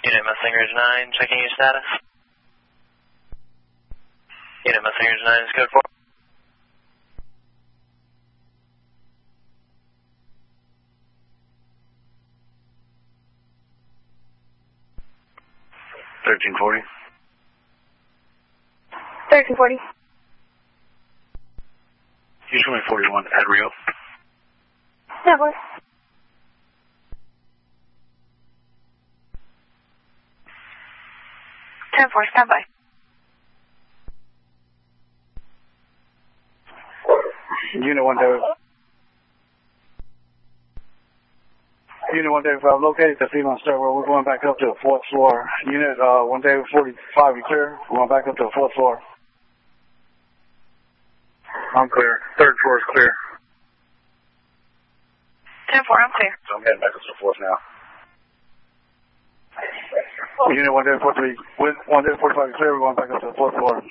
Unit Mustang Ridge 9, checking your status. Unit Mustang Ridge 9 is code 4. $1340. 1340. Use 2041 at Rio. Yeah, boy. Ten-4, stand by. Unit 1 David. Unit 1 David 5, located the female stairwell. We're going back up to the 4th floor. Unit 1 David 45, you clear? We're going back up to the 4th floor. I'm clear. 3rd floor is clear. 10-4, I'm clear. So I'm heading back up to the 4th now. Unit 1 David 43, 1 David 45, you clear? We're going back up to the 4th floor.